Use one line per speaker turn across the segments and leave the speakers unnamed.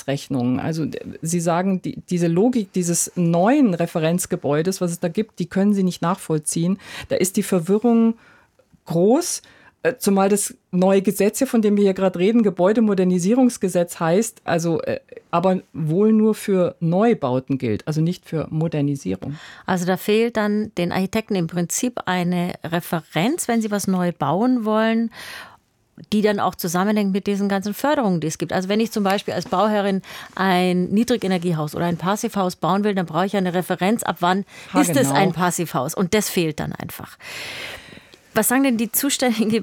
Jahresrechnungen. Also Sie sagen, diese Logik dieses neuen Referenzgebäudes, was es da gibt, die können Sie nicht nachvollziehen. Da ist die Verwirrung groß. Zumal das neue Gesetz hier, von dem wir hier gerade reden, Gebäudemodernisierungsgesetz heißt, aber wohl nur für Neubauten gilt, also nicht für Modernisierung.
Also da fehlt dann den Architekten im Prinzip eine Referenz, wenn sie was neu bauen wollen, die dann auch zusammenhängt mit diesen ganzen Förderungen, die es gibt. Also wenn ich zum Beispiel als Bauherrin ein Niedrigenergiehaus oder ein Passivhaus bauen will, dann brauche ich eine Referenz, ab wann ist es ein Passivhaus. Und das fehlt dann einfach. Was sagt die zuständige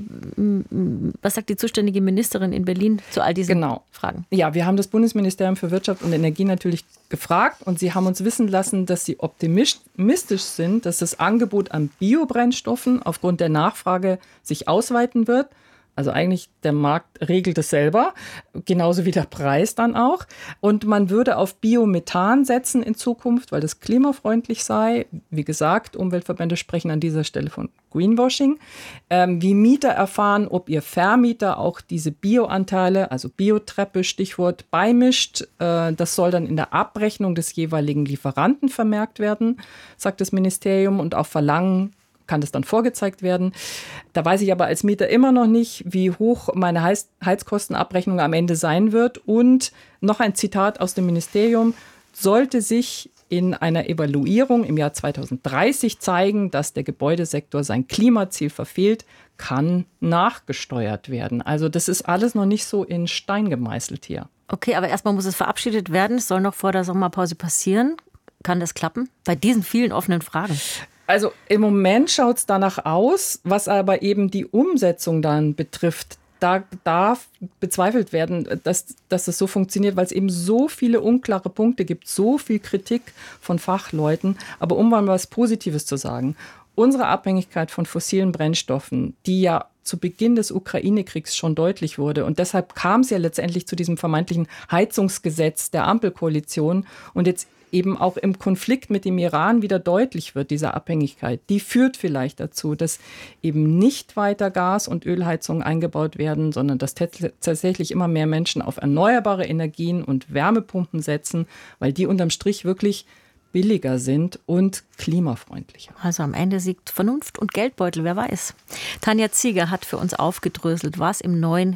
Ministerin in Berlin zu all diesen Fragen?
Ja, wir haben das Bundesministerium für Wirtschaft und Energie natürlich gefragt und sie haben uns wissen lassen, dass sie optimistisch sind, dass das Angebot an Biobrennstoffen aufgrund der Nachfrage sich ausweiten wird. Also eigentlich der Markt regelt es selber, genauso wie der Preis dann auch. Und man würde auf Biomethan setzen in Zukunft, weil das klimafreundlich sei. Wie gesagt, Umweltverbände sprechen an dieser Stelle von Greenwashing. Wie Mieter erfahren, ob ihr Vermieter auch diese Bioanteile, also Biotreppe, Stichwort, beimischt. Das soll dann in der Abrechnung des jeweiligen Lieferanten vermerkt werden, sagt das Ministerium, und auf Verlangen kann das dann vorgezeigt werden. Da weiß ich aber als Mieter immer noch nicht, wie hoch meine Heizkostenabrechnung am Ende sein wird. Und noch ein Zitat aus dem Ministerium: Sollte sich in einer Evaluierung im Jahr 2030 zeigen, dass der Gebäudesektor sein Klimaziel verfehlt, kann nachgesteuert werden. Also das ist alles noch nicht so in Stein gemeißelt hier.
Okay, aber erstmal muss es verabschiedet werden. Es soll noch vor der Sommerpause passieren. Kann das klappen? Bei diesen vielen offenen Fragen.
Also im Moment schaut es danach aus, was aber eben die Umsetzung dann betrifft. Da darf bezweifelt werden, dass das so funktioniert, weil es eben so viele unklare Punkte gibt, so viel Kritik von Fachleuten. Aber um mal was Positives zu sagen, unsere Abhängigkeit von fossilen Brennstoffen, die ja zu Beginn des Ukraine-Kriegs schon deutlich wurde. Und deshalb kam es ja letztendlich zu diesem vermeintlichen Heizungsgesetz der Ampelkoalition und jetzt eben auch im Konflikt mit dem Iran wieder deutlich wird, diese Abhängigkeit. Die führt vielleicht dazu, dass eben nicht weiter Gas- und Ölheizungen eingebaut werden, sondern dass tatsächlich immer mehr Menschen auf erneuerbare Energien und Wärmepumpen setzen, weil die unterm Strich wirklich billiger sind und klimafreundlicher.
Also am Ende siegt Vernunft und Geldbeutel, wer weiß. Tanja Zieger hat für uns aufgedröselt, was im neuen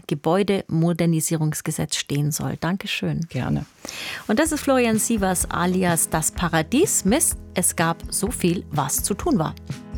Gebäudemodernisierungsgesetz stehen soll. Dankeschön.
Gerne.
Und das ist Florian Sievers alias Das Paradies. Mist, es gab so viel, was zu tun war.